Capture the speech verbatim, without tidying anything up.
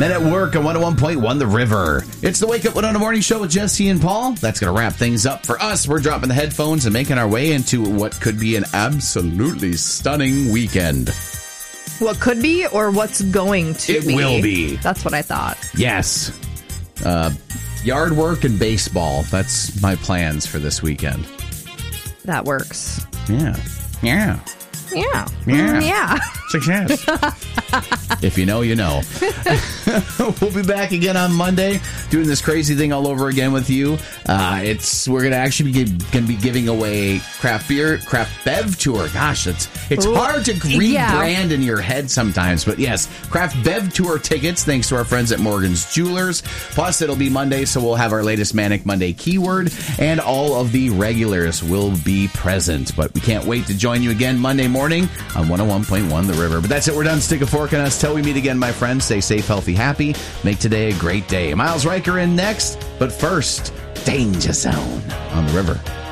Then at work on one oh one point one The River. It's the Wake Up Winona Morning Show with Jesse and Paul. That's going to wrap things up for us. We're dropping the headphones and making our way into what could be an absolutely stunning weekend. What could be or what's going to it be? It will be. That's what I thought. Yes. Uh, yard work and baseball. That's my plans for this weekend. That works. Yeah. Yeah. Yeah. Yeah. Yeah. Success. If you know, you know. We'll be back again on Monday doing this crazy thing all over again with you. Uh, it's we're gonna actually be going to be giving away craft beer, craft bev tour. Gosh, it's it's Ooh, hard to rebrand yeah. in your head sometimes, but yes, craft bev tour tickets. Thanks to our friends at Morgan's Jewelers. Plus, it'll be Monday, so we'll have our latest Manic Monday keyword, and all of the regulars will be present. But we can't wait to join you again Monday morning on one oh one point one The River. But that's it. We're done. Stick a fork in us. Till we meet again, my friends. Stay safe, healthy, happy. Make today a great day. Miles Riker in next. But first, Danger Zone on The River.